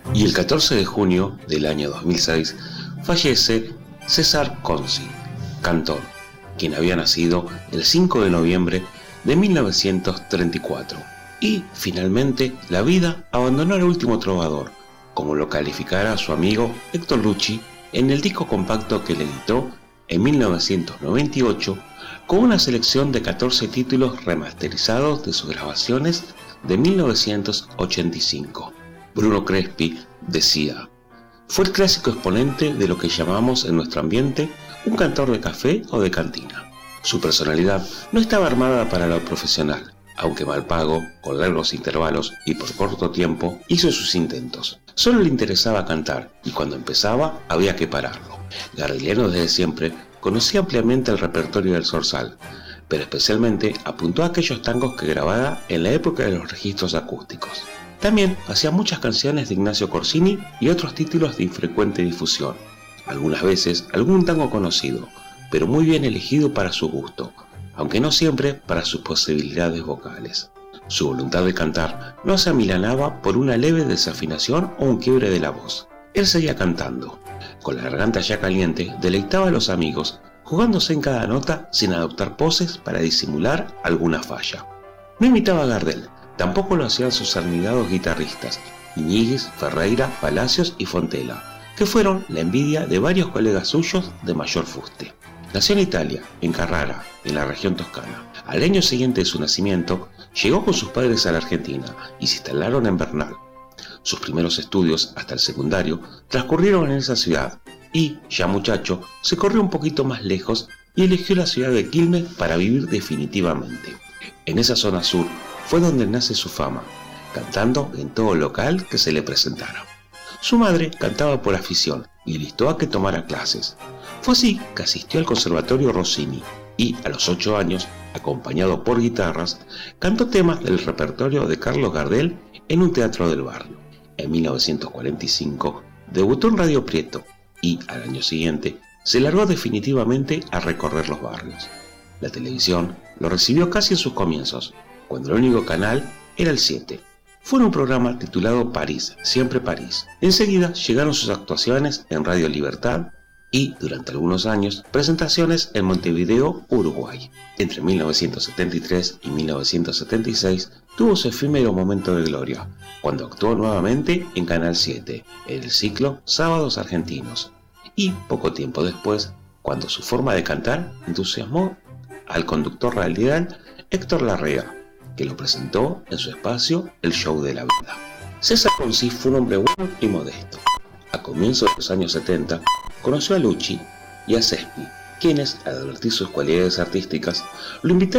Y el 14 de junio del año 2006 fallece César Conci, cantor, quien había nacido el 5 de noviembre de 1934. Y, finalmente, la vida abandonó al último trovador, como lo calificara su amigo Héctor Lucci en el disco compacto que le editó en 1998 con una selección de 14 títulos remasterizados de sus grabaciones de 1985. Bruno Crespi decía: fue el clásico exponente de lo que llamamos en nuestro ambiente un cantor de café o de cantina. Su personalidad no estaba armada para lo profesional, aunque mal pago, con largos intervalos y por corto tiempo, hizo sus intentos. Solo le interesaba cantar, y cuando empezaba había que pararlo. Gardeliano desde siempre conocía ampliamente el repertorio del Zorzal, pero especialmente apuntó a aquellos tangos que grababa en la época de los registros acústicos. También hacía muchas canciones de Ignacio Corsini y otros títulos de infrecuente difusión. Algunas veces algún tango conocido, pero muy bien elegido para su gusto, aunque no siempre para sus posibilidades vocales. Su voluntad de cantar no se amilanaba por una leve desafinación o un quiebre de la voz. Él seguía cantando. Con la garganta ya caliente, deleitaba a los amigos, jugándose en cada nota sin adoptar poses para disimular alguna falla. No imitaba a Gardel, tampoco lo hacían sus admirados guitarristas, Iñiguez, Ferreira, Palacios y Fontela, que fueron la envidia de varios colegas suyos de mayor fuste. Nació en Italia, en Carrara, en la región toscana. Al año siguiente de su nacimiento, llegó con sus padres a la Argentina y se instalaron en Bernal. Sus primeros estudios, hasta el secundario, transcurrieron en esa ciudad y, ya muchacho, se corrió un poquito más lejos y eligió la ciudad de Quilmes para vivir definitivamente. En esa zona sur fue donde nace su fama, cantando en todo local que se le presentara. Su madre cantaba por afición y le instó a que tomara clases. Fue así que asistió al Conservatorio Rossini y, a los 8 años, acompañado por guitarras, cantó temas del repertorio de Carlos Gardel en un teatro del barrio. En 1945 debutó en Radio Prieto y, al año siguiente, se largó definitivamente a recorrer los barrios. La televisión lo recibió casi en sus comienzos, cuando el único canal era el 7. Fue en un programa titulado París, siempre París. Enseguida llegaron sus actuaciones en Radio Libertad y, durante algunos años, presentaciones en Montevideo, Uruguay. Entre 1973 y 1976 tuvo su efímero momento de gloria, cuando actuó nuevamente en Canal 7, en el ciclo Sábados Argentinos. Y, poco tiempo después, cuando su forma de cantar entusiasmó al conductor radial Héctor Larrea, que lo presentó en su espacio El Show de la Vida. César Conci fue un hombre bueno y modesto. A comienzos de los años 70, conoció a Lucci y a Cespi, quienes, al advertir sus cualidades artísticas, lo invitaron